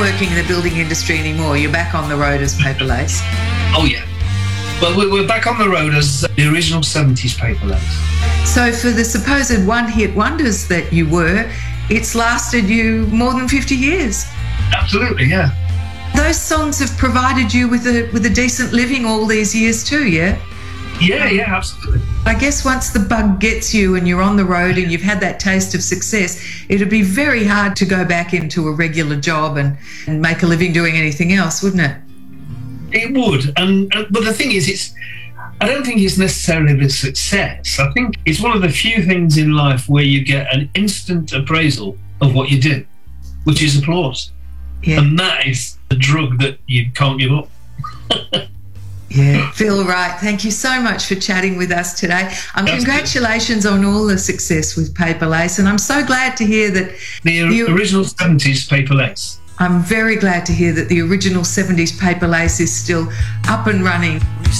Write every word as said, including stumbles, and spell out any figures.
working in the building industry anymore. You're back on the road as Paper Lace. Oh, yeah. Well, we're back on the road as the original seventies Paper Lace. So for the supposed one-hit wonders that you were, it's lasted you more than fifty years. Absolutely, yeah. Those songs have provided you with a with a decent living all these years too, yeah? Yeah, yeah, absolutely. I guess once the bug gets you and you're on the road and you've had that taste of success, it'd be very hard to go back into a regular job and, and make a living doing anything else, wouldn't it? It would. And, and but the thing is, it's I don't think it's necessarily the success. I think it's one of the few things in life where you get an instant appraisal of what you did, which is applause. Yeah. And that is the drug that you can't give up. Yeah, Phil Wright, thank you so much for chatting with us today. Um, congratulations on all the success with Paper Lace, and I'm so glad to hear that... The you, original seventies Paper Lace. I'm very glad to hear that the original seventies Paper Lace is still up and running.